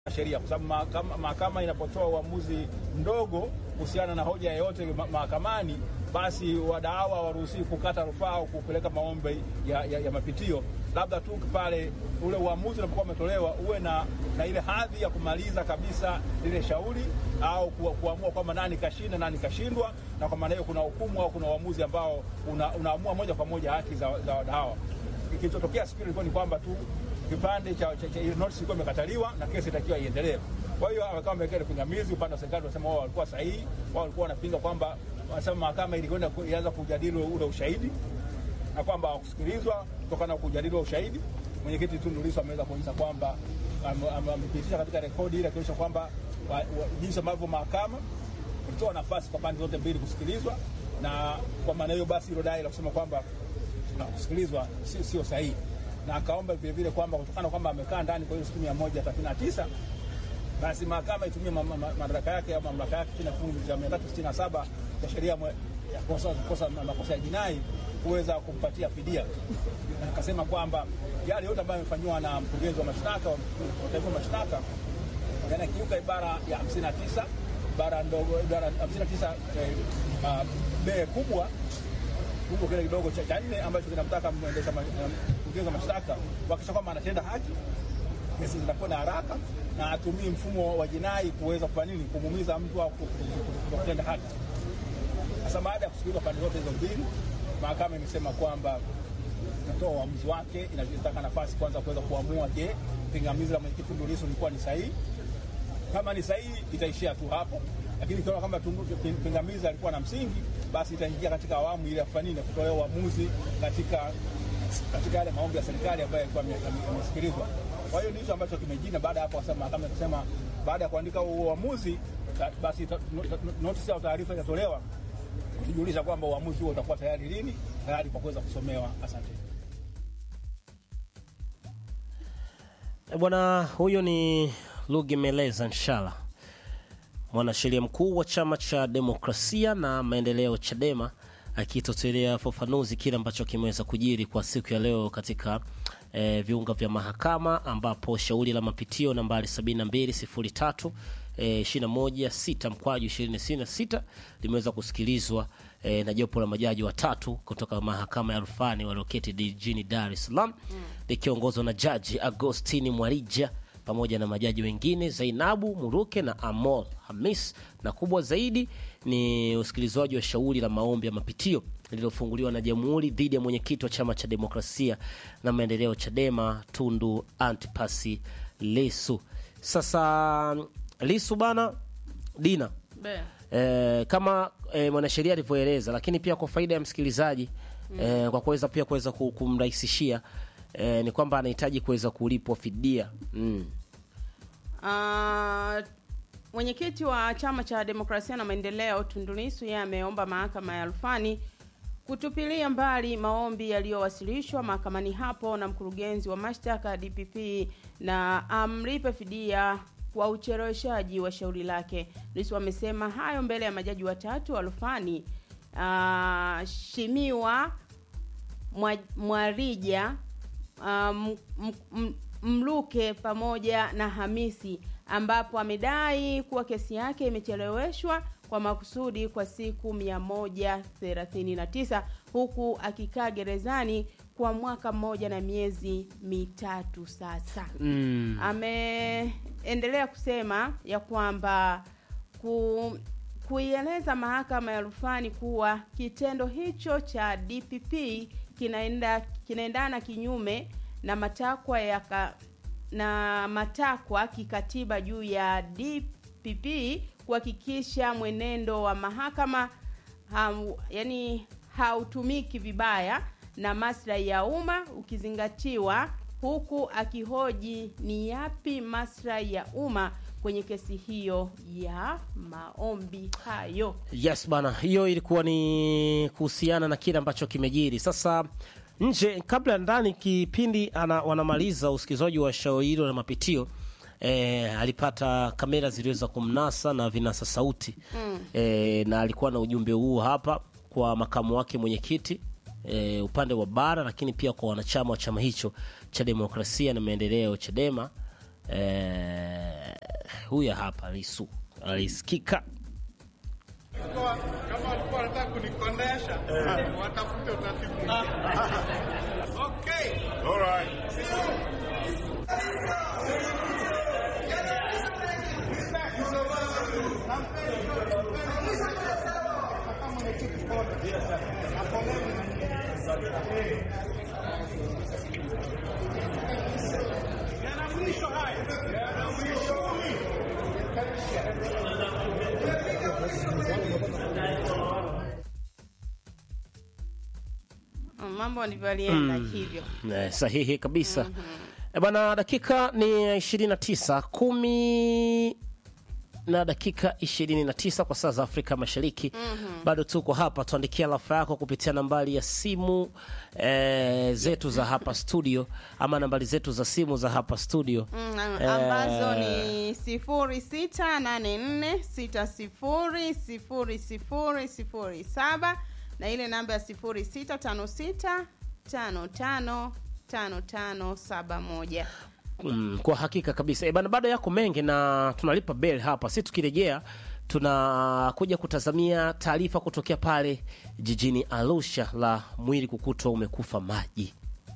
sheria, kwa sababu mahakama inapotoa uamuzi mdogo kuhusiana na hoja yoyote mahakamani, basi wadau waruhusiwi kukata rufaa au kupeleka maombi ya mapitio, labda tu pale ule uamuzi unapokuwa umetolewa uwe na ile hadhi ya kumaliza kabisa lile shauri au kuamua kwamba nani kashinda nani kashindwa, na kwa maana hiyo kuna hukumu au kuna uamuzi ambao unaamua moja kwa moja haki za wadau. Kilichotokea siku ilikuwa ni kwamba tu kipande cha notice ilikuwa imekataliwa na kesi itakiwa iendelee. Kwa hiyo kama wameweka pingamizi, upande wa serikali wanasema wao walikuwa sahihi, wao walikuwa wanapinga kwamba wanasema mahakama ilikwenda ianza kujadili ule ushahidi na kwamba hawakusikilizwa kutokana na kujadili ushahidi. Mwenyekiti Tundu Lissu ameweza kuonyesha kwamba amepitisha katika rekodi ile kuonyesha kwamba jinsi ambavyo mahakama ilitoa nafasi kwa pande zote mbili kusikilizwa, na kwa maana hiyo basi hilo dai la kusema kwamba kusikilizwa sio sahihi, na akaomba vile vile kwamba kutokana kwamba amekaa ndani kwa hiyo siku 139 basi mahakama itumie madaraka yake au mamlaka yake chini ya kifungu cha 367 cha sheria ya makosa ya jinai kuweza kumpatia fidia. Na akasema kwamba yale yote ambayo yamefanywa na mkurugenzi wa mashtaka wa taifa mashtaka yanakiuka ibara ya 59 ibara ndogo ibara 59 b kubwa kile kidogo cha 4 ambacho kinamtaka muendesha mkurugenzi wa mashtaka kuhakikisha kwamba anatenda haki, kesi zinakuwa na haraka na atumie mfumo wa jinai kuweza kufanya nini, kumuumiza mtu au kutenda haki. Sasa baada ya kusikiliza pande zote hizo mbili, mahakama imesema kwamba inatoa uamuzi wake, inataka nafasi kwanza kuweza kuamua je, pingamizi la mwenyekiti Tundu Lissu lilikuwa ni sahihi. Kama ni sahihi itaishia tu hapo, lakini kama pingamizi alikuwa na msingi, basi itaingia katika awamu ile ya kufanya nini, kutoa uamuzi katika yale maombi ya serikali ambayo yalikuwa yamesikilizwa. Kwa hiyo ndicho ambacho kimejina. Baada ya hapo wasema mahakama ikasema baada ya kuandika uamuzi, basi notice au taarifa itatolewa kujulisha kwamba uamuzi huo utakuwa tayari lini, tayari kwa kuweza kusomewa. Asante. Bwana huyo ni Lugemeleza Nshala, mwanasheria mkuu wa Chama cha Demokrasia na Maendeleo Chadema, akitotolea fafanuzi kile ambacho kimeweza kujiri kwa siku ya leo katika viunga vya mahakama, ambapo shauri la mapitio nambari 7203 21/6/2026 limeweza kusikilizwa na jopo la majaji watatu kutoka mahakama ya rufani walioketi jijini Dar es Salaam, likiongozwa na Jaji Agostini Mwarija pamoja na majaji wengine Zainabu Muruke na Amol Hamis. Na kubwa zaidi ni usikilizwaji wa shauri la maombi ya mapitio lililofunguliwa na Jamhuri dhidi ya mwenyekiti wa Chama cha Demokrasia na Maendeleo Chadema Tundu Antipasi Lissu. Sasa Lissu bana Dina kama mwanasheria alivyoeleza, lakini pia kwa faida ya msikilizaji kwa kuweza kumrahisishia ni kwamba anahitaji kuweza kulipwa fidia. Mwenyekiti wa Chama cha Demokrasia na Maendeleo Tundu Lissu yeye ameomba mahakama ya rufani kutupilia mbali maombi yaliyowasilishwa mahakamani hapo na mkurugenzi wa mashtaka DPP na amlipe fidia kwa ucheleweshaji wa shauri lake. Lissu amesema hayo mbele ya majaji watatu wa rufani, Shimiwa Mwarija, Mluke pamoja na Hamisi, ambapo amedai kuwa kesi yake imecheleweshwa kwa makusudi kwa siku 139 huku akikaa gerezani kwa mwaka mmoja na miezi 3 sasa. Ameendelea kusema ya kwamba kuieleza mahakama ya rufani kuwa kitendo hicho cha DPP kinaendana kinyume na matakwa kikatiba juu ya DPP kuhakikisha mwenendo wa mahakama hautumiki vibaya na maslahi ya umma ukizingatiwa, huku akihoji ni yapi maslahi ya umma kwenye kesi hiyo ya maombi hayo. Yes bana, hiyo ilikuwa ni kuhusiana na kile ambacho kimejiri. Sasa nje kabla ndani kipindi wanamaliza usikizaji wa shauri hilo la mapitio, alipata kamera ziliweza kumnasa na vinasa sauti na alikuwa na ujumbe huu hapa kwa makamu wake mwenyekiti upande wa bara, lakini pia kwa wanachama wa chama hicho cha Demokrasia na Maendeleo Chadema. huyu hapa Lissu alisikika. Kama walikuwa wanataka kunikondesha, watafute utaratibu. Okay. All right. See you. Mambo ndivyo alienda hivyo. Sahihi kabisa. Bwana, dakika ni 29, 10 na dakika 29 kwa saa za Afrika Mashariki. Bado tuko hapa, tuandikia rafa yako kupitia nambari ya simu zetu za hapa studio, ama nambari zetu za simu za hapa studio ambazo ni 0684600007 na ile namba ya 0656555571. Kwa hakika kabisa. Bana, bado yako mengi na tunalipa bell hapa. Sisi tukirejea tunakuja kutazamia taarifa kutokea pale jijini Arusha la mwili kukutwa umekufa maji.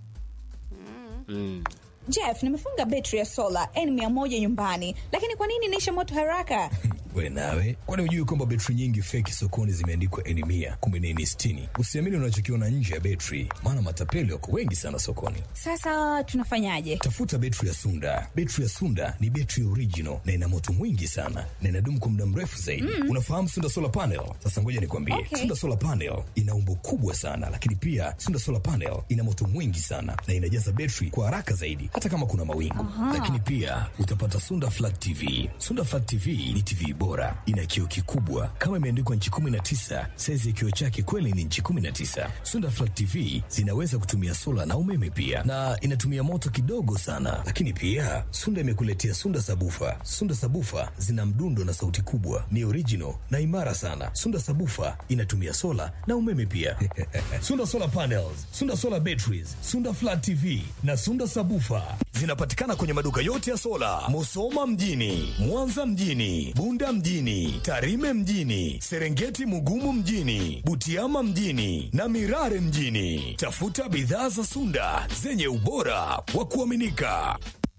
Jeff, nimefunga betri ya sola N100 nyumbani, lakini kwa nini inaisha moto haraka? We nawe, kwani hujui kwamba betri nyingi feki sokoni zimeandikwa N100 kumbe ni N60? Usiamini unachokiona nje ya betri, maana matapeli wako wengi sana sokoni. Sasa tunafanyaje? Tafuta betri ya Sunda. Betri ya Sunda ni betri original na ina moto mwingi sana na inadumu kwa muda mrefu zaidi. Unafahamu Sunda Solar Panel? Sasa ngoja nikwambie. Okay. Sunda Solar Panel ina umbo kubwa sana, lakini pia Sunda Solar Panel ina moto mwingi sana na inajaza betri kwa haraka zaidi hata kama kuna mawingu. Lakini pia utapata Sunda Flat TV. Sunda Flat TV ni TV bora, ina kioo kikubwa kama imeandikwa inchi 19, size ya kioo chake kweli ni inchi 19. Sunda Flat TV zinaweza kutumia sola na umeme pia, na inatumia moto kidogo sana. Lakini pia Sunda imekuletea Sunda Sabufa. Sunda Sabufa zina mdundo na sauti kubwa, ni original na imara sana. Sunda Sabufa inatumia sola na umeme pia. Sunda Solar Panels, Sunda Solar Batteries, Sunda Flat TV na Sunda Sabufa zinapatikana kwenye maduka yote ya sola, Musoma mjini, Mwanza mjini, Bunda mjini, Tarime mjini, Serengeti Mugumu mjini, Butiama mjini na Mirare mjini. Tafuta bidhaa za Sunda zenye ubora wa kuaminika.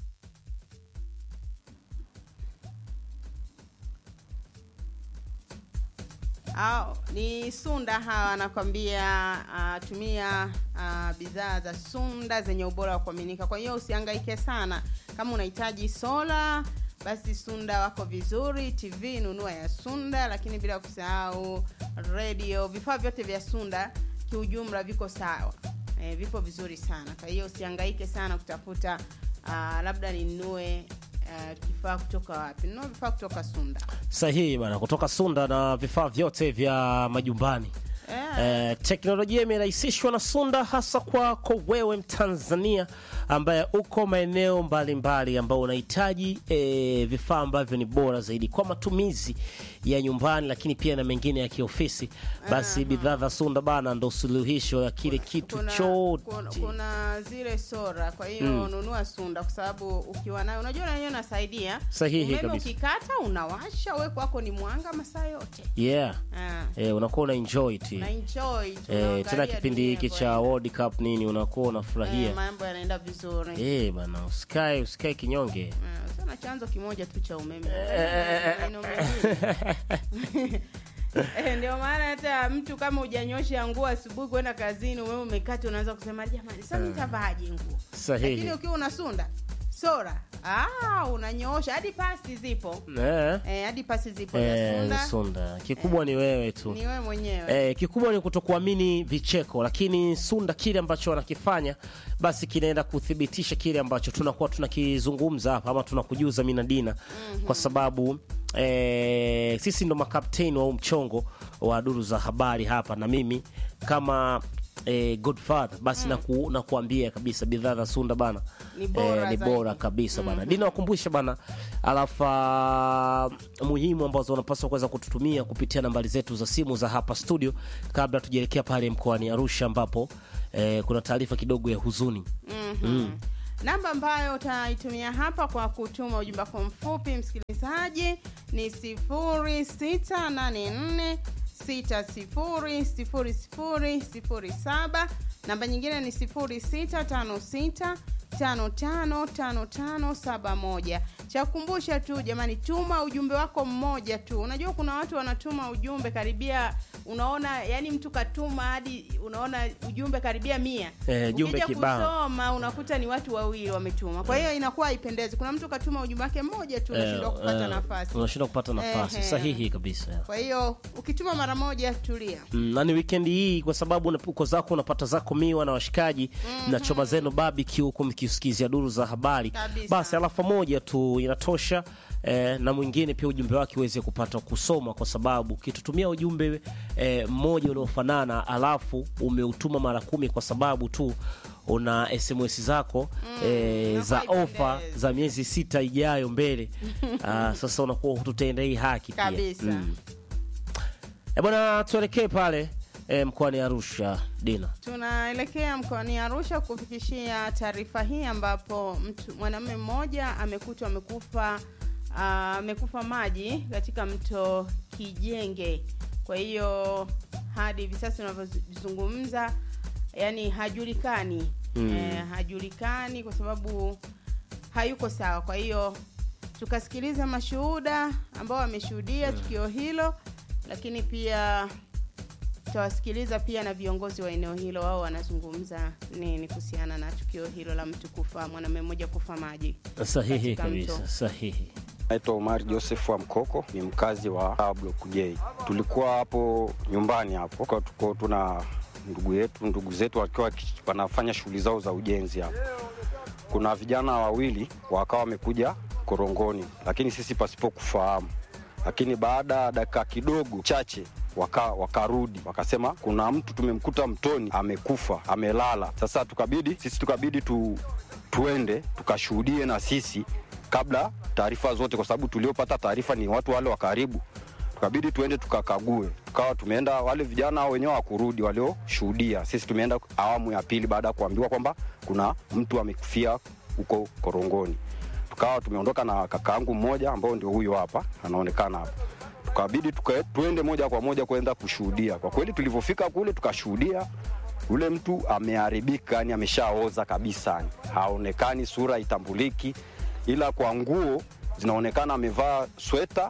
Ni Sunda hawa anakwambia tumia bidhaa za Sunda zenye ubora wa kuaminika. Kwa hiyo usihangaike sana. Kama unahitaji sola, basi Sunda wako vizuri. TV nunua ya Sunda, lakini bila kusahau radio, vifaa vyote vya Sunda kiujumla viko sawa. Vipo vizuri sana. Kwa hiyo usihangaike sana kutafuta labda ninunue kifaa kutoka wapi. Nunua vifaa kutoka Sunda. Sahihi bana, kutoka Sunda na vifaa vyote vya majumbani. Teknolojia imerahisishwa na Sunda, hasa kwako wewe Mtanzania ambaye uko maeneo mbalimbali ambao unahitaji vifaa ambavyo ni bora zaidi kwa matumizi ya nyumbani, lakini pia na mengine ya kiofisi. Basi bidhaa za Sunda bana ndo suluhisho ya kile kitu chote. Kuna zile sora, kwa hiyo nunua Sunda kwa sababu ukiwa nayo unajua na hiyo inasaidia. Sahihi kabisa. Ukikata unawasha, wewe kwako ni mwanga masaa yote. Yeah. Unakuwa una enjoy tu. Na enjoy. Tena kipindi hiki cha World Cup nini unakuwa unafurahia. Mambo yanaenda vizuri. Bana, usikae kinyonge. Sana chanzo kimoja tu cha umeme. Ndio maana hata mtu kama hujanyosha nguo asubuhi kwenda kazini, umeme umekata, unaanza kusema jamani, sasa nitavaaje nguo? Sahihi. Lakini ukiwa unasunda sora, unanyoosha hadi pasi zipo. Hadi pasi zipo za Sunda. Kikubwa ni wewe tu. Ni wewe mwenyewe. Kikubwa ni kutokuamini vicheko, lakini Sunda kile ambacho wanakifanya basi kinaenda kuthibitisha kile ambacho tunakuwa tunakizungumza hapa ama tunakujuza mimi na Dina. Kwa sababu sisi ndo makapteni wa mchongo wa duru za habari hapa, na mimi kama Godfather basi na kuambia kabisa bidhaa za Sunda bana ni bora kabisa bana. Dina wakumbusha bana alafa muhimu ambazo unapaswa kuweza kututumia kupitia nambari zetu za simu za hapa studio kabla tujelekea pale mkoani Arusha ambapo kuna taarifa kidogo ya huzuni. Namba ambayo utaitumia hapa kwa kutuma ujumbe wako mfupi msikilizaji ni 0684 600007. Namba nyingine ni 0656 555571. Cha kukumbusha tu jamani, tuma ujumbe wako mmoja tu. Unajua kuna watu wanatuma ujumbe karibia, unaona yani mtu katuma hadi unaona ujumbe karibia 100. Ujumbe kibao. Kusoma unakuta ni watu wawili wametuma. Kwa hiyo inakuwa haipendezi. Kuna mtu katuma ujumbe wake mmoja tu, unashindwa kupata nafasi. Unashindwa kupata nafasi. Sahihi kabisa. Kwa hiyo ukituma mara moja tulia. Na ni weekend hii kwa sababu uko zako unapata zako miwa na washikaji na choma zenu barbecue huko mkisikizia duru za habari. Basi alafu moja tu inatosha. Na mwingine pia ujumbe wake uweze kupata kusoma, kwa sababu kitutumia ujumbe mmoja unaofanana alafu umeutuma mara 10 kwa sababu tu una SMS zako za ofa za miezi 6 ijayo mbele. Sasa unakuwa hututenda hii haki pia kabisa. Bwana, tuelekee pale mkoani Arusha. Dina, tunaelekea mkoani Arusha kufikishia taarifa hii ambapo mwanamume mmoja amekufa maji katika mto Kijenge. Kwa hiyo hadi hivi sasa tunavyozungumza yani hajulikani. Hajulikani kwa sababu hayuko sawa. Kwa hiyo tukasikiliza mashuhuda ambao wameshuhudia tukio hilo, lakini pia tutawasikiliza pia na viongozi wa eneo hilo, wao wanazungumza nini kuhusiana na tukio hilo la mtu kufa, mwanamume mmoja kufa maji. Sahihi kabisa, sahihi. Naitwa Omar Joseph wa Mkoko, ni mkazi wa Block J. Tulikuwa hapo nyumbani hapo, kwa tuko tuna ndugu zetu wakiwa wanafanya shughuli zao za ujenzi hapo. Kuna vijana wawili wakawa wamekuja korongoni, lakini sisi pasipo kufahamu. Lakini baada ya dakika kidogo chache wakarudi wakasema kuna mtu tumemkuta mtoni amekufa, amelala. Sasa tukabidi tuende tukashuhudie na sisi kabla taarifa zote, kwa sababu tuliopata taarifa ni watu wale wa karibu. Tukabidi tuende tukakague. Tukawa tumeenda, wale vijana wenyewe wakurudi walioshuhudia. Sisi tumeenda awamu ya pili baada ya kuambiwa kwamba kuna mtu amekufia huko korongoni. Tukawa tumeondoka na kakaangu mmoja ambao ndio huyo hapa anaonekana hapa. Tukabidi tuende moja kwa moja kwenda kushuhudia. Kwa kweli tulipofika kule tukashuhudia ule mtu ameharibika, yani ameshaoza kabisa. Haonekani, sura itambuliki, ila kwa nguo zinaonekana amevaa sweta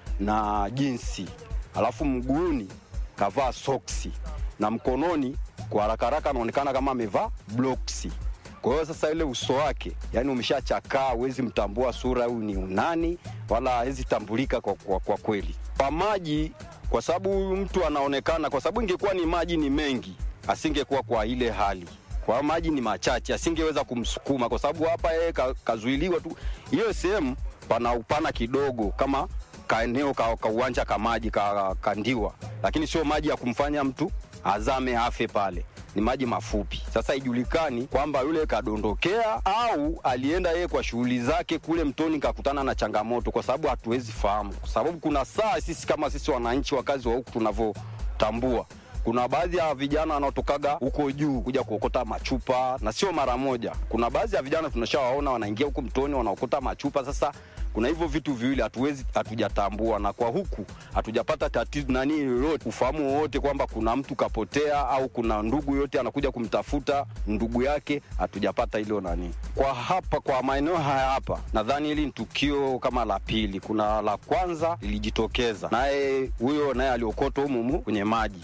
na jinsi. Alafu mguuni kavaa soksi na mkononi kwa haraka anaonekana kama amevaa bloksi. Kwa hiyo sasa ile uso wake yani umeshachakaa, huwezi mtambua sura huyu ni nani, wala hawezi tambulika kwa kweli. Kwa maji, kwa sababu mtu anaonekana, kwa sababu ingekuwa ni maji ni mengi asingekuwa kwa ile hali. Kwa maji ni machache asingeweza kumsukuma, kwa sababu hapa yeye kazuiliwa tu. Hiyo sehemu pana upana kidogo kama kaeneo ka uwanja ka maji kandiwa, lakini sio maji ya kumfanya mtu azame afe pale. Ni maji mafupi. Sasa ijulikani kwamba yule kadondokea au alienda yeye kwa shughuli zake kule mtoni kakutana na changamoto, kwa sababu hatuwezi fahamu. Kwa sababu kuna saa sisi kama sisi wananchi wakazi wa huku tunavyotambua, kuna baadhi ya vijana wanaotokaga huko juu kuja kuokota machupa, na sio mara moja. Kuna baadhi ya vijana tunashawaona wanaingia huko mtoni wanaokota machupa. Sasa kuna hivyo vitu viwili hatujatambua, na kwa huku hatujapata tatizo lolote, ufahamu wote kwamba kuna mtu kapotea au kuna ndugu yote anakuja kumtafuta ndugu yake, hatujapata hilo Kwa hapa kwa maeneo haya hapa nadhani hili ni tukio kama la pili. Kuna la kwanza lilijitokeza naye huyo naye aliokotwa humu kwenye maji.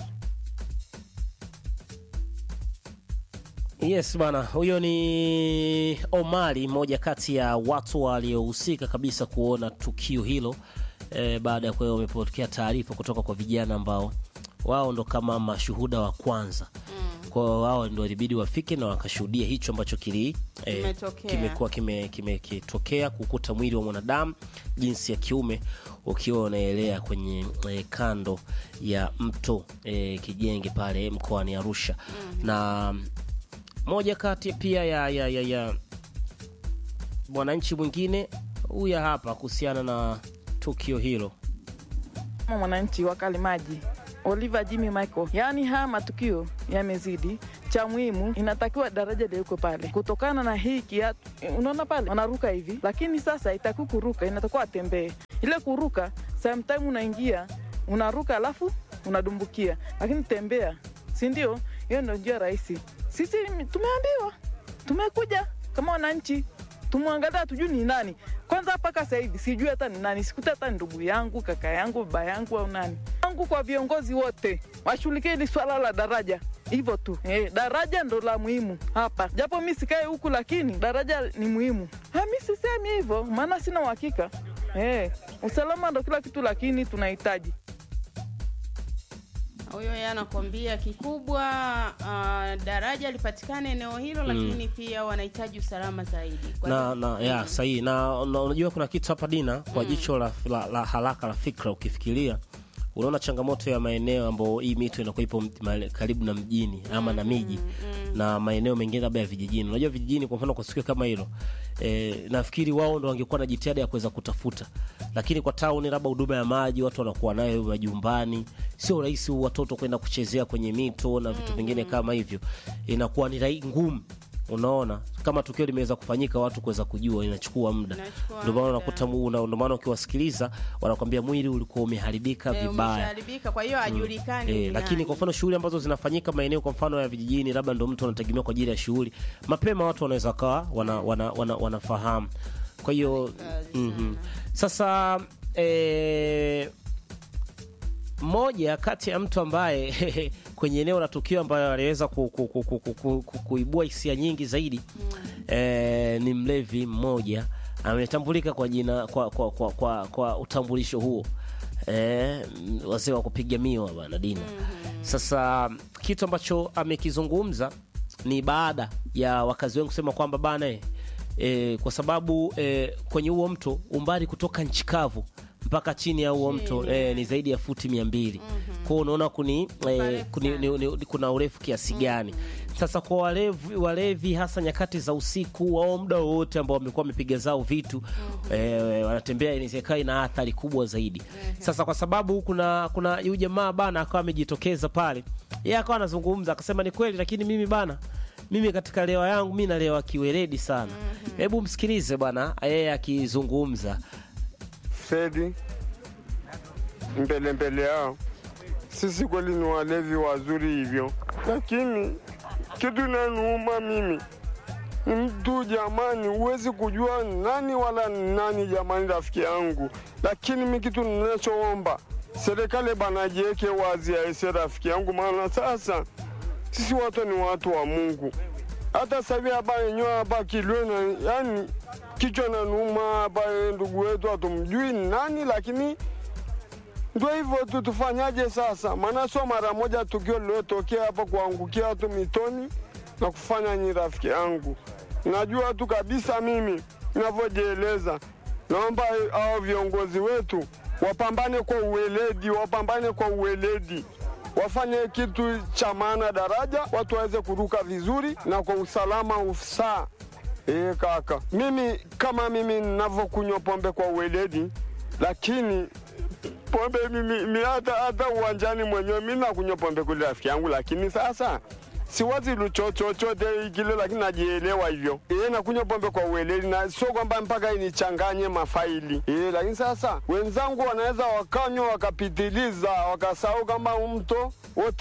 Yes bana, huyo ni Omari, mmoja kati ya watu waliohusika kabisa kuona tukio hilo. Baada ya kwa wamepokea taarifa kutoka kwa vijana ambao wao ndo kama mashuhuda wa kwanza. Kwa wao ndio ilibidi wafike na wakashuhudia hicho ambacho kimekuwa kimetokea, kukuta mwili wa mwanadamu jinsi ya kiume ukiwa unaelea kwenye kando ya mto Kijenge pale mkoani Arusha. Na moja kati pia ya mwananchi mwingine huyu hapa kuhusiana na tukio hilo. Mwananchi wa Kalimaji Oliver Jimmy Michael. Yaani haya matukio yamezidi. Cha muhimu inatakiwa daraja liko pale. Kutokana na hii kiatu, unaona pale wanaruka hivi, lakini sasa itakuwa kuruka, inatakiwa atembee. Ile kuruka sometimes unaingia, unaruka alafu unadumbukia. Lakini tembea, si ndio? Hiyo ndio njia rahisi. Sisi tumeambiwa, tumekuja kama wananchi, tumwangalia tujui ni nani. Kwanza mpaka sasa hivi sijui hata ni nani, sikuta hata ndugu yangu, kaka yangu, baba yangu au nani. Yangu kwa viongozi wote, washughulikie hili swala la daraja. Hivyo tu. Daraja ndo la muhimu hapa. Japo mimi sikae huku lakini daraja ni muhimu. Mimi sisemi hivyo maana sina uhakika. Usalama ndo kila kitu lakini tunahitaji. Huyo yeye anakuambia kikubwa daraja lipatikane eneo hilo, lakini pia wanahitaji usalama zaidi. Ya sahihi. Na unajua kuna kitu hapa Dina kwa jicho la haraka la fikra ukifikiria, unaona changamoto ya maeneo ambayo hii mito inakuwa ipo karibu na mjini ama na miji na maeneo mengine labda ya vijijini. Unajua vijijini kwa mfano kwa siku kama hilo nafikiri wao ndo wangekuwa na jitihada ya kuweza kutafuta, lakini kwa town labda huduma ya maji watu wanakuwa nayo majumbani, sio rahisi watoto kwenda kuchezea kwenye mito na vitu vingine kama hivyo, inakuwa ni ngumu. Unaona kama tukio limeweza kufanyika watu kuweza kujua inachukua muda. Ndio maana unakuta ndio maana ukiwasikiliza wanakuambia mwili ulikuwa umeharibika vibaya. Umeharibika kwa hiyo hajulikani. Lakini kwa mfano shughuli ambazo zinafanyika maeneo kwa mfano ya vijijini labda ndio mtu anategemea kwa ajili ya shughuli, mapema watu wanaweza kawa wanafahamu. Kwa hiyo sasa moja kati ya mtu ambaye kwenye eneo la tukio ambaye aliweza kuibua hisia nyingi zaidi ni mlevi mmoja ametambulika kwa jina kwa utambulisho huo, wazee wa kupiga miwa bwana Dina. Sasa kitu ambacho amekizungumza ni baada ya wakazi wengi kusema kwamba bana kwa sababu kwenye huo mto umbali kutoka nchi kavu mpaka chini ya huo mto ni zaidi ya futi 200. Kwa unaona kuna urefu kiasi gani. Sasa kwa walevi hasa nyakati za usiku au muda wote ambao wamekuwa wamepiga zao vitu wanatembea, inawezekana ina athari kubwa zaidi. Sasa kwa sababu kuna yule jamaa bana akawa amejitokeza pale, yeye akawa anazungumza akasema ni kweli, lakini mimi katika lewa yangu mimi nalewa kiweledi sana. Hebu msikilize bwana yeye akizungumza. Fedi mbele yao, sisi kweli ni walevi wazuri hivyo, lakini kitu inaniuma mimi ni mtu jamani, huwezi kujua nani wala nani jamani, rafiki yangu. Lakini mimi kitu ninachoomba serikali bana jiweke wazi ya ese rafiki yangu, maana sasa sisi watu ni watu wa Mungu. Hata sabi hapa yenyewe hapa Kilweni, yani kichwa na numa hapa, ndugu wetu hatumjui nani, lakini ndio hivyo tu, tufanyaje sasa? Maana sio mara moja tukio lilotokea hapa kuangukia watu mitoni na kufanya ni rafiki yangu. Najua tu kabisa mimi ninavyojieleza. Naomba hao viongozi wetu wapambane kwa uweledi, wafanye kitu cha maana daraja, watu waweze kuruka vizuri na kwa usalama usaa. Kaka, mimi ninavyokunywa pombe kwa uweledi, lakini pombe mimi hata uwanjani mwenyewe mimi nakunywa pombe kule rafiki yangu, lakini sasa siwazi chochote kile, lakini najielewa hivyo. Nakunywa pombe kwa uweledi na sio kwamba mpaka inichanganye mafaili. Lakini sasa wenzangu wanaweza wakanywa wakapitiliza wakasahau kama mto wote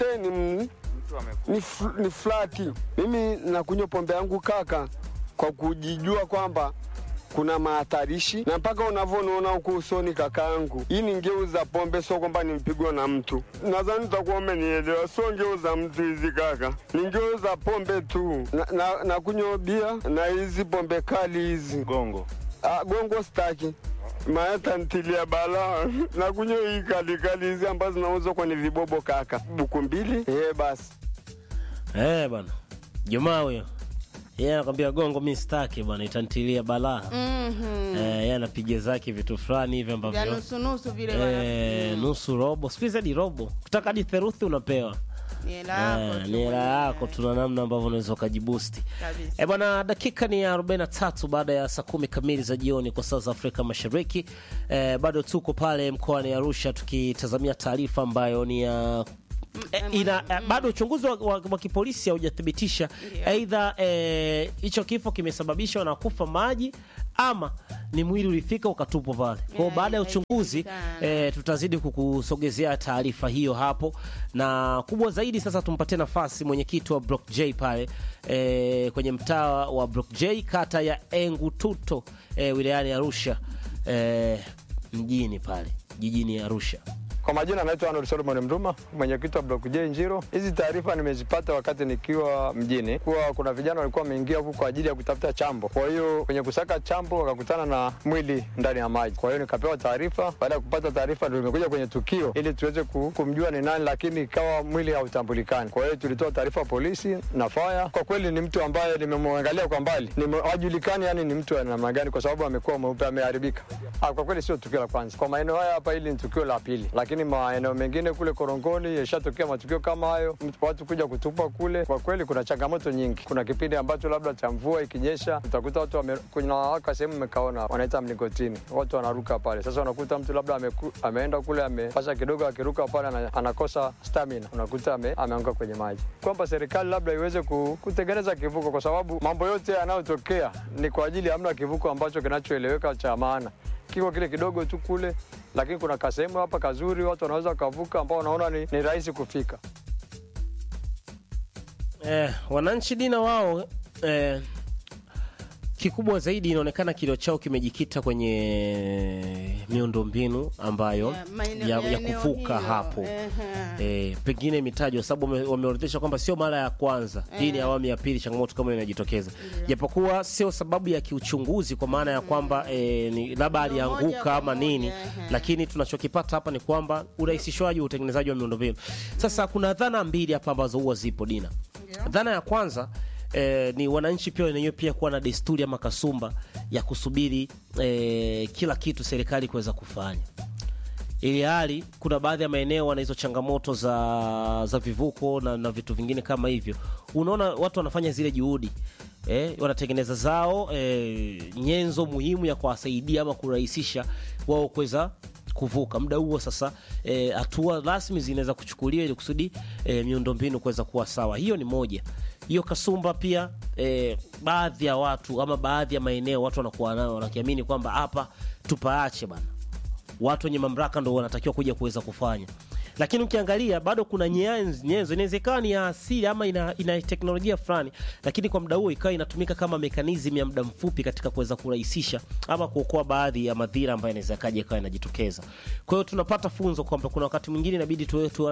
ni flati. Mimi nakunywa pombe yangu kaka kwa kujijua kwamba kuna mahatarishi, na mpaka unavyoona huko usoni kakaangu, hii ni ngeu za pombe, sio kwamba nimpigwa na mtu. Nadhani utakuwa umenielewa, sio ngeu za mtu hizi kaka, ni ngeu za pombe tu. Na kunywa bia na hizi pombe kali hizi. Gongo staki maana ntilia bala na kunywa hii kali hizi ambazo zinauzwa kwenye vibobo kaka, buku 2 basi. Bwana jamaa huyo anakuambia gongo mimi sitaki bwana, itantilia balaa. Yeye anapiga zake vitu fulani hivi ambavyo nusu vile bwana. Nusu robo, squeeze hadi robo. Kutaka hadi theruthi unapewa. Ni hela yako, tuna namna ambavyo unaweza ukajibusti. Bwana, dakika ni 43 baada ya saa 10 kamili za jioni kwa saa za Afrika Mashariki. Bado tuko pale mkoani Arusha tukitazamia taarifa ambayo ni ya bado uchunguzi wa kipolisi haujathibitisha aidha hicho kifo kimesababishwa na kufa maji ama ni mwili ulifika ukatupwa pale. Kwa baada ya uchunguzi tutazidi kukusogezea taarifa hiyo hapo, na kubwa zaidi sasa tumpatie nafasi mwenyekiti wa Block J pale kwenye mtaa wa Block J kata ya Engututo wilayani Arusha mjini pale jijini Arusha. Kwa majina naitwa Arnold Solomon Mruma, mwenyekiti wa Block J Njiro. Hizi taarifa nimezipata wakati nikiwa mjini kuwa kuna vijana walikuwa wameingia huko kwa ajili ya kutafuta chambo. Kwa hiyo kwenye kusaka chambo wakakutana na mwili ndani ya maji. Kwa hiyo nikapewa taarifa. Baada ya kupata taarifa ndio nimekuja kwenye tukio ili tuweze kumjua ni nani, lakini ikawa mwili hautambulikani. Kwa hiyo tulitoa taarifa polisi na fire. Kwa kweli ni mtu ambaye nimemwangalia kwa mbali. Hajulikani yani ni mtu wa namna gani kwa sababu amekuwa mweupe, ameharibika. Kwa kweli sio tukio la kwanza. Kwa maeneo haya hapa hili ni tukio la pili. Lakini maeneo mengine kule Korongoni yashatokea matukio kama hayo, watu kuja kutupa kule. Kwa kweli kuna changamoto nyingi. Kuna kipindi ambacho labda cha mvua ikinyesha, utakuta watu kuna waka sehemu mekaona wanaita mlingotini, watu wanaruka pale. Sasa unakuta mtu labda ameenda kule amepasha kidogo, akiruka pale anakosa stamina, unakuta ameanguka kwenye maji. Kwamba serikali labda iweze kutengeneza kivuko, kwa sababu mambo yote yanayotokea ni kwa ajili hamna kivuko ambacho kinachoeleweka cha maana. Kiko kile kidogo tu kule, lakini kuna kasehemu hapa kazuri watu wanaweza kuvuka ambao wanaona ni rahisi kufika. Wananchi dina wao kikubwa zaidi inaonekana kilio chao kimejikita kwenye miundombinu ambayo ya kuvuka hapo. Pengine mitajwa sababu wameorodhesha kwamba sio mara ya kwanza. Hii ni awamu ya pili changamoto kama inajitokeza. Japokuwa sio sababu ya kiuchunguzi kwa maana ya kwamba ni labda alianguka ama nini, lakini tunachokipata hapa ni kwamba urahisishwaji wa utengenezaji wa miundombinu. Sasa kuna dhana mbili hapa ambazo huwa zipo Dina. Dhana ya kwanza ni wananchi pia wenyewe pia kuwa na desturi ama kasumba ya kusubiri kila kitu serikali kuweza kufanya. Ili hali kuna baadhi ya maeneo wana hizo changamoto za vivuko na vitu vingine kama hivyo. Unaona watu wanafanya zile juhudi. Wanatengeneza zao nyenzo muhimu ya kuwasaidia ama kurahisisha wao kuweza kuvuka. Muda huo sasa hatua rasmi zinaweza kuchukuliwa ili kusudi miundombinu kuweza kuwa sawa. Hiyo ni moja. Hiyo kasumba pia baadhi ya watu ama baadhi ya maeneo watu wanakuwa nao, wanakiamini kwamba hapa tupaache bana. Watu wenye mamlaka ndio wanatakiwa kuja kuweza kufanya. Lakini ukiangalia bado kuna nyenzo inawezekana ni ya asili ama ina teknolojia fulani, lakini kwa muda huo ikawa inatumika kama mekanizmu ya muda mfupi katika kuweza kurahisisha ama kuokoa baadhi ya madhira ambayo inaweza kaja ikawa inajitokeza. Kwa hiyo tunapata funzo kwamba kuna wakati mwingine inabidi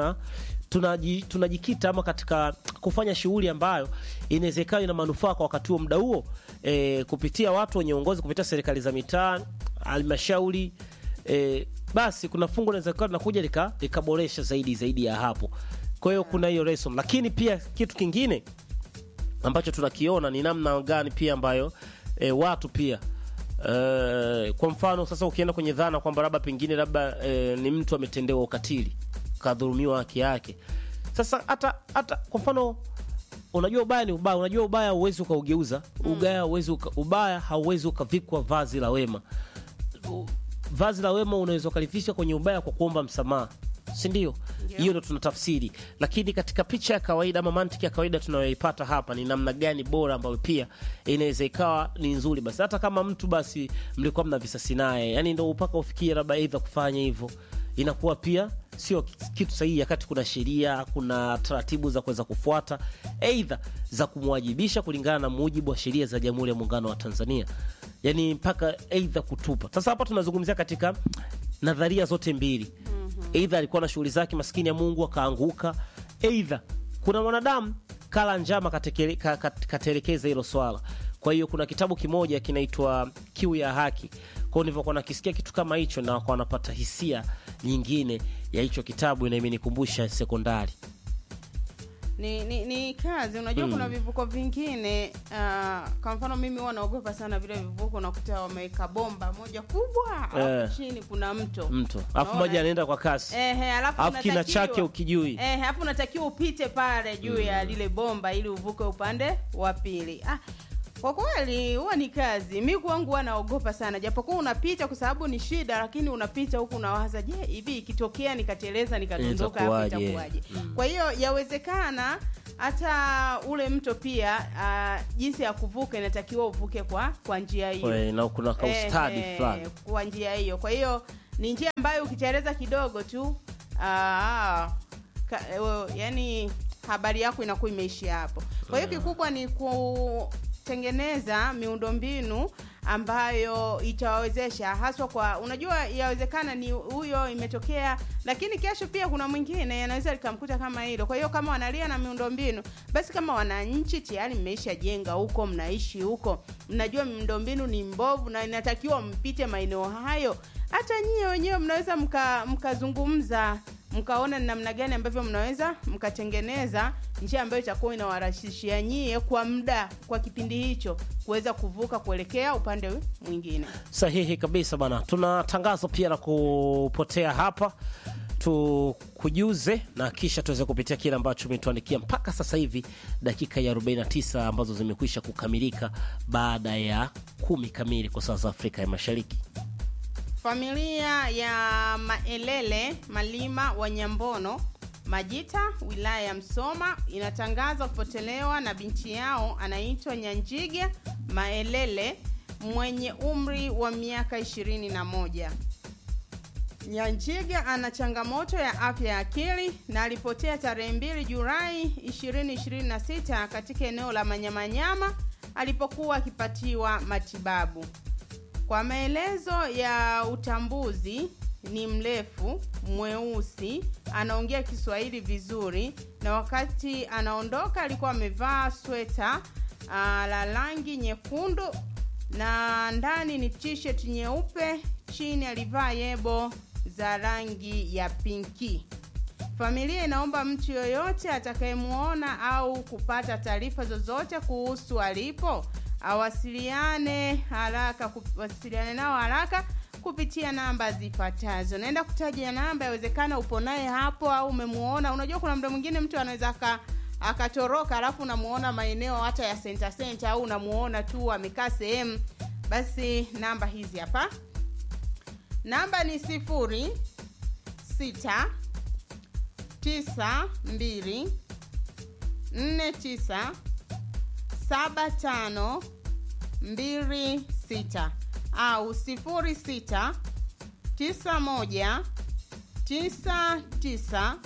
tunajikita ama katika kufanya shughuli ambayo inawezekana ina manufaa kwa wakati huo muda huo, kupitia watu wenye uongozi, kupitia serikali za mitaa, halmashauri, basi kuna fungu linaweza kuwa linakuja likaboresha zaidi ya hapo. Kwa hiyo kuna hiyo lesson, lakini pia kitu kingine ambacho tunakiona ni namna gani pia ambayo watu pia kwa mfano sasa ukienda kwenye dhana kwamba labda pengine labda ni mtu ametendewa ukatili, kadhulumiwa haki yake. Sasa hata kwa mfano unajua ubaya ni ubaya, unajua ubaya huwezi ukaugeuza, ubaya hauwezi ukavikwa vazi la wema. Vazi la wema unaweza kulifisha kwenye ubaya kwa kuomba msamaha, si ndio? Hiyo ndio tunatafsiri. Lakini katika picha ya kawaida ama mantiki ya kawaida tunayoipata hapa ni namna gani bora ambayo pia inaweza ikawa ni nzuri. Basi hata kama mtu basi mlikuwa mna visasi naye, yani ndio upaka ufikie labda aidha kufanya hivyo, inakuwa pia sio kitu sahihi, wakati kuna sheria, kuna taratibu za kuweza kufuata, aidha za kumwajibisha kulingana na mujibu wa sheria za Jamhuri ya Muungano wa Tanzania. Yani mpaka aidha kutupa. Sasa hapa tunazungumzia katika nadharia zote mbili. Aidha alikuwa na shughuli zake maskini ya Mungu akaanguka, aidha kuna mwanadamu kala njama katerekeza hilo swala. Kwa hiyo kuna kitabu kimoja kinaitwa Kiu ya Haki. Kwa hiyo nilivyokuwa nakisikia kitu kama hicho na kwa napata hisia nyingine ya hicho kitabu, na imenikumbusha sekondari. ni kazi. Unajua kuna vivuko vingine kwa mfano mimi huwa naogopa sana vile vivuko, unakuta wameweka bomba moja kubwa alafu chini kuna mto alafu moja anaenda kwa kasi alafu kina chake ukijui alafu unatakiwa upite pale juu ya lile bomba ili uvuke upande wa pili. Kwa kweli huwa ni kazi. Mimi kwangu huwa naogopa sana. Japokuwa unapita kwa sababu ni shida, lakini unapita huku unawaza, je, hivi ikitokea nikateleza nikadondoka hapo itakuwaje? Kwa hiyo yawezekana hata ule mto pia jinsi ya kuvuka inatakiwa uvuke kwa njia hiyo. Na kuna kaustadi fulani kwa njia hiyo. Kwa hiyo ni njia ambayo ukiteleza kidogo tu yani habari yako inakuwa imeishia hapo. Kwa hiyo kikubwa ni kutengeneza miundombinu ambayo itawawezesha haswa kwa, unajua yawezekana ni huyo imetokea, lakini kesho pia kuna mwingine anaweza likamkuta kama hilo. Kwa hiyo kama wanalia na miundombinu, basi kama wananchi tayari mmeisha jenga huko, mnaishi huko, mnajua miundombinu ni mbovu na inatakiwa mpite maeneo hayo, hata nyie wenyewe mnaweza mkazungumza mkaona ni namna gani ambavyo mnaweza mkatengeneza njia ambayo itakuwa inawarahisishia nyie kwa muda, kwa kipindi hicho kuweza kuvuka kuelekea upande mwingine. Sahihi kabisa bana. Tuna tangazo pia la kupotea hapa, tukujuze na kisha tuweze kupitia kile ambacho umetuandikia mpaka sasa hivi dakika ya 49 ambazo zimekwisha kukamilika baada ya 10 kamili kwa saa za Afrika ya Mashariki. Familia ya Maelele Malima wa Nyambono Majita wilaya ya Msoma inatangaza kupotelewa na binti yao anaitwa Nyanjige Maelele mwenye umri wa miaka 21. Nyanjige ana changamoto ya afya ya akili na alipotea tarehe 2 Julai 2026 katika eneo la Manyamanyama alipokuwa akipatiwa matibabu. Kwa maelezo ya utambuzi, ni mrefu, mweusi, anaongea Kiswahili vizuri, na wakati anaondoka alikuwa amevaa sweta la rangi nyekundu na ndani ni t-shirt nyeupe, chini alivaa yebo za rangi ya pinki. Familia inaomba mtu yoyote atakayemuona au kupata taarifa zozote kuhusu alipo awasiliane nao haraka kupitia namba zifuatazo. Naenda kutaja namba, yawezekana upo naye hapo au umemuona. Unajua kuna muda mwingine mtu anaweza akatoroka alafu unamuona maeneo hata ya center au unamuona tu amekaa sehemu. Basi namba hizi hapa. Namba ni 06 92 49 7526 au 06 91 99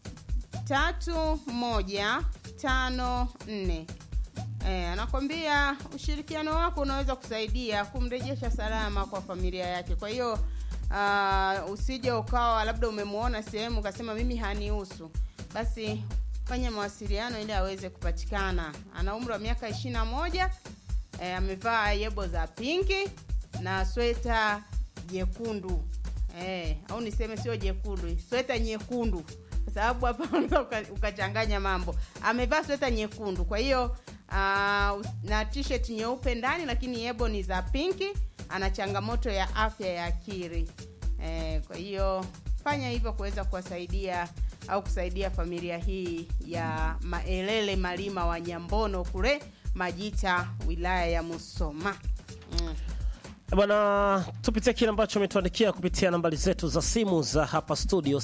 3154. Anakwambia ushirikiano wako unaweza kusaidia kumrejesha salama kwa familia yake. Kwa hiyo usije ukawa labda umemuona sehemu ukasema mimi hanihusu. Basi fanya mawasiliano ili aweze kupatikana. Ana umri wa miaka 21, amevaa yebo za pinki na sweta jekundu. Au niseme sio jekundu, sweta nyekundu. Kwa sababu hapa ukachanganya mambo. Amevaa sweta nyekundu. Kwa hiyo na t-shirt nyeupe ndani lakini yebo ni za pinki, ana changamoto ya afya ya akili. Kwa hiyo fanya hivyo kuweza kuwasaidia au kusaidia familia hii ya Maelele Malima wa Nyambono kule Majita wilaya ya Musoma. Bwana, tupitie kile ambacho umetuandikia kupitia nambari zetu za simu za hapa studio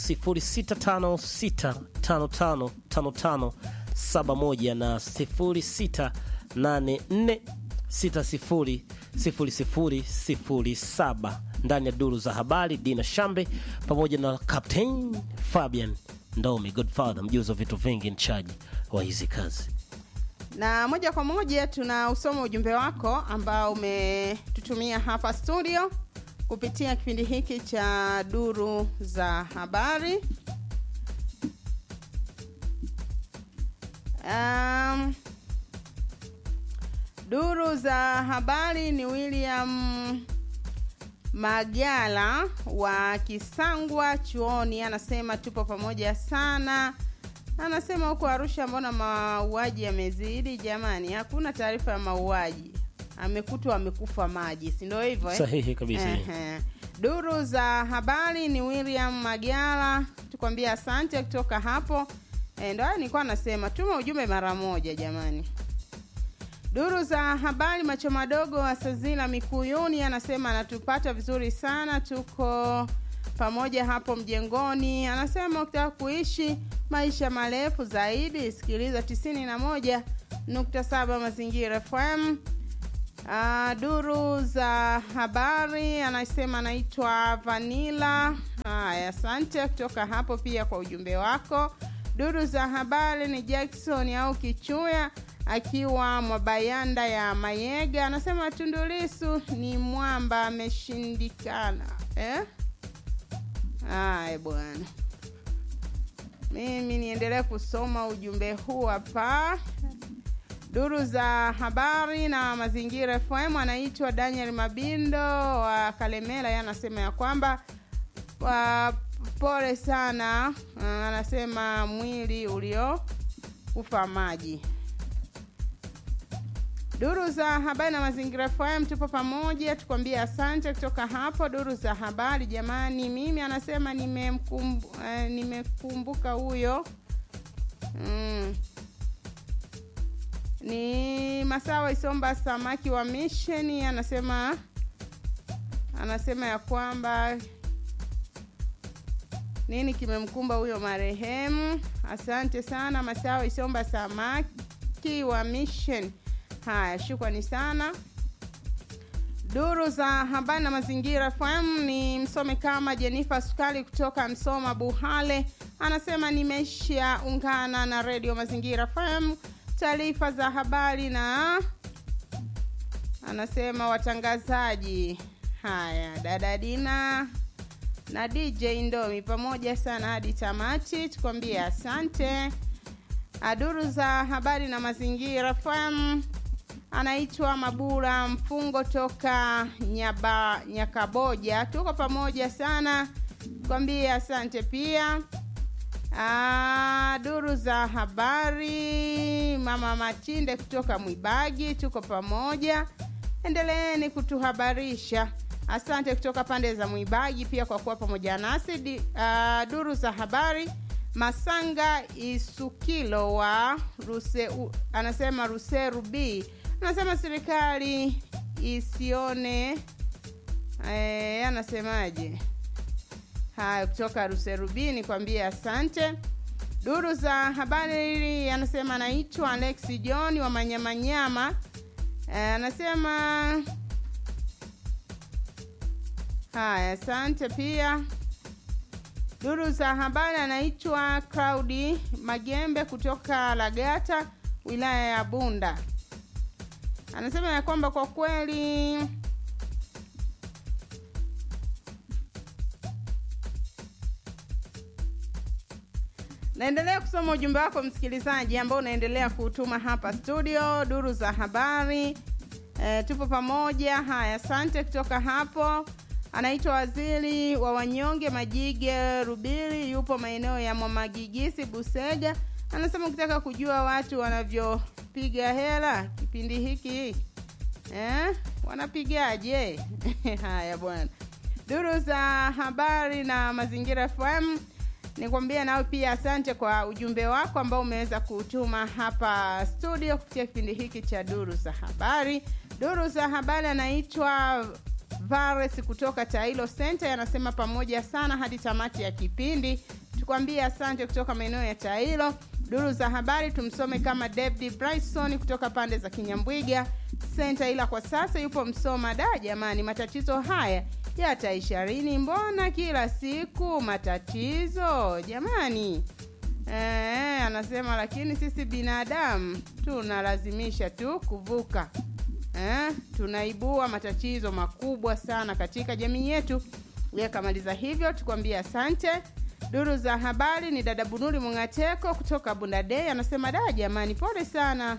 0656555571 na 0684600007. Ndani ya duru za habari Dina Shambe pamoja na Captain Fabian Ndomi Godfather, mjuzi wa vitu vingi, nchaji wa hizi kazi. Na moja kwa moja tuna usoma ujumbe wako ambao umetutumia hapa studio kupitia kipindi hiki cha duru za habari. Duru za habari ni William Magala wa Kisangwa Chuoni, anasema tupo pamoja sana Anasema huko Arusha mbona mauaji yamezidi jamani? Hakuna taarifa ya mauaji. Amekutwa amekufa maji, si ndio hivyo Sahihi kabisa. Duru za habari ni William Magala, tukwambia asante kutoka hapo. Ndio nilikuwa nasema tuma ujumbe mara moja jamani. Duru za habari macho madogo wa Sazila Mikuyuni anasema anatupata vizuri sana, tuko pamoja hapo mjengoni. Anasema ukitaka kuishi maisha marefu zaidi sikiliza 91.7 Mazingira FM. Duru za habari anasema anaitwa Vanilla. Asante kutoka hapo pia kwa ujumbe wako. Duru za habari ni Jackson au Kichuya akiwa Mwabayanda ya Mayega, anasema Tundu Lissu ni mwamba ameshindikana. Bwana. Mimi niendelee kusoma ujumbe huu hapa. Duru za habari na Mazingira FM anaitwa Daniel Mabindo wa Kalemela, yanasema ya kwamba pole sana, anasema mwili ulio kufa maji. Duru za habari na Mazingira FM tupo pamoja, tukwambia asante kutoka hapo. Duru za habari jamani, mimi anasema nimekumbuka huyo. Ni Masawa Isomba Samaki wa Mission, anasema ya kwamba nini kimemkumba huyo marehemu. Asante sana Masawa Isomba Samaki wa Mission. Shukrani sana. Duru za habari na Mazingira FM ni msome kama Jennifer Sukali kutoka Msoma Buhale, anasema nimesha ungana na Radio Mazingira FM taarifa za habari na anasema watangazaji dada Dina na DJ Ndomi pamoja sana hadi tamati, tukwambie asante. Duru za habari na Mazingira FM anaitwa Mabura Mfungo toka Nyakaboja, tuko pamoja sana, tukwambie asante pia. Duru za habari Mama Matinde kutoka Mwibagi, tuko pamoja, endeleeni kutuhabarisha. Asante kutoka pande za Mwibagi pia kwa kuwa pamoja nasi. Duru za habari Masanga Isukilo wa anasema Ruserubi, anasema serikali isione anasemaje? Kutoka Ruserubini kwambia asante. Duru za habari anasema anaitwa Alex John wa Manyamanyama, anasema asante pia. Duru za habari anaitwa Claudi Magembe kutoka Lagata wilaya ya Bunda, anasema ya kwamba kwa kweli naendelea kusoma ujumbe wako msikilizaji ambao unaendelea kutuma hapa studio. Duru za habari tupo pamoja. Asante kutoka hapo. Anaitwa Waziri wa Wanyonge Majige Rubili, yupo maeneo ya Mwamagigisi Busega, anasema ukitaka kujua watu wanavyopiga hela kipindi hiki wanapigaje? Bwana. Duru za habari na Mazingira FM nikwambia nao pia asante kwa ujumbe wako ambao umeweza kutuma hapa studio kupitia kipindi hiki cha Duru za habari. Duru za habari anaitwa Vares kutoka Tailo Center, anasema pamoja sana hadi tamati ya kipindi, tukwambia asante kutoka maeneo ya Tailo. Duru za habari tumsome kama David Bryson kutoka pande za Kinyambwiga Center, ila kwa sasa yupo Msoma. Jamani, matatizo haya yataisha lini? Mbona kila siku matatizo jamani? Anasema lakini sisi binadamu tunalazimisha tu kuvuka. Tunaibua matatizo makubwa sana katika jamii yetu. Kamaliza hivyo, tukwambia asante. Duru za habari ni dada Bunuli Mungateko kutoka Bundade, anasema jamani pole sana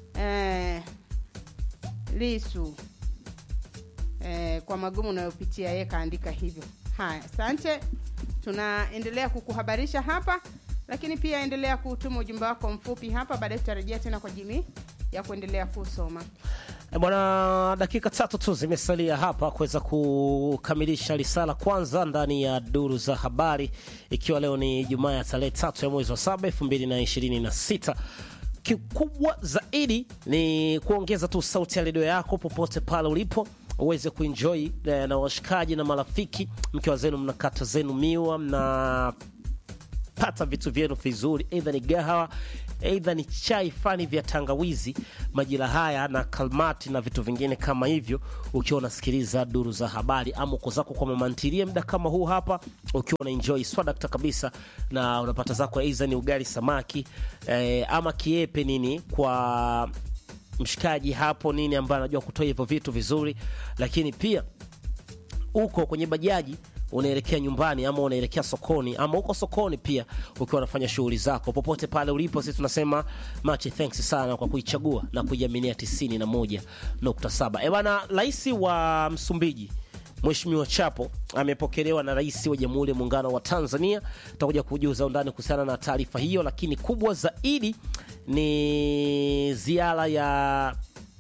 Lissu kwa magumu unayopitia. Kaandika hivyo. Asante. Tunaendelea kukuhabarisha hapa. Lakini pia endelea kutuma ujumbe wako mfupi hapa, baadaye tutarejea tena kwa ajili ya kuendelea kusoma. Bwana, dakika 3 tu zimesalia hapa kuweza kukamilisha risala kwanza ndani ya duru za habari, ikiwa leo ni Jumaa ya tarehe 3 ya mwezi wa 7 2026. Kikubwa zaidi ni kuongeza tu sauti ya redio yako popote pale ulipo, uweze kuenjoy na washikaji na marafiki, mkiwa zenu mnakata zenu miwa, mnapata vitu vyenu vizuri, aidha ni gahawa, aidha ni chai fani vya tangawizi majira haya na kalmati na vitu vingine kama hivyo, ukiwa unasikiliza duru za habari, ama uko zako kwa mamantilie muda kama huu hapa, ukiwa una enjoy swadakta kabisa, na unapata zako aidha ni ugali samaki ama kiepe nini kwa mshikaji hapo nini ambaye anajua kutoa hivyo vitu vizuri. Lakini pia uko kwenye bajaji unaelekea nyumbani, ama unaelekea sokoni, ama uko sokoni pia ukiwa unafanya shughuli zako, popote pale ulipo, sisi tunasema much thanks sana kwa kuichagua na kuiaminia 91.7. Bwana, rais wa Msumbiji Mheshimiwa Chapo amepokelewa na rais wa Jamhuri ya Muungano wa Tanzania. Tutakuja kujuza undani kuhusiana na taarifa hiyo, lakini kubwa zaidi ni ziara ya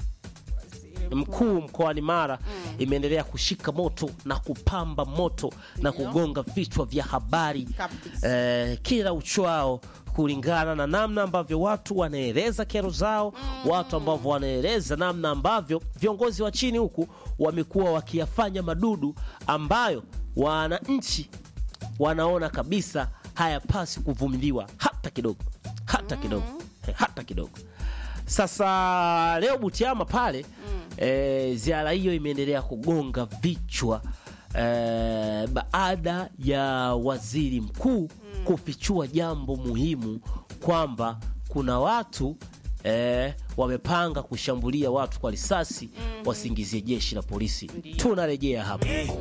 mkuu mkoani Mara imeendelea kushika moto na kupamba moto na kugonga vichwa vya habari kila uchwao, kulingana na namna ambavyo watu wanaeleza kero zao, watu ambao wanaeleza namna ambavyo viongozi wa chini huku wamekuwa wakiyafanya madudu ambayo wananchi wanaona kabisa hayapasi kuvumiliwa hata kidogo, hata kidogo, hata kidogo. Sasa leo Butiama pale ziara hiyo imeendelea kugonga vichwa baada ya waziri mkuu kufichua jambo muhimu, kwamba kuna watu wamepanga kushambulia watu kwa risasi wasingizie jeshi la polisi. Tunarejea hapa.